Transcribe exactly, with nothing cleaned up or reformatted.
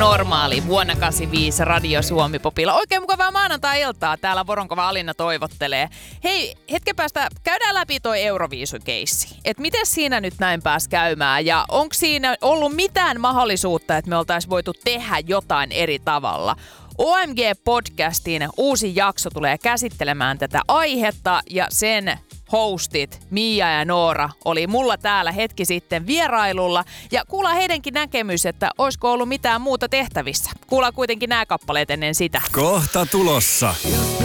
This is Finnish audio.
normaali vuonna kahdeksankymmentäviisi Radio Suomi Popilla. Oikein mukavaa maanantai-iltaa. Täällä Voronkova Alinna toivottelee. Hei, hetken päästä käydään läpi toi Euroviisukeissi. Et miten siinä nyt näin pääsi käymään ja onko siinä ollut mitään mahdollisuutta, että me oltaisiin voitu tehdä jotain eri tavalla? O M G-podcastin uusi jakso tulee käsittelemään tätä aihetta ja sen hostit Mia ja Noora oli mulla täällä hetki sitten vierailulla ja kuullaan heidänkin näkemys, että olisiko ollut mitään muuta tehtävissä. Kuullaan kuitenkin nämä kappaleet ennen sitä. Kohta tulossa.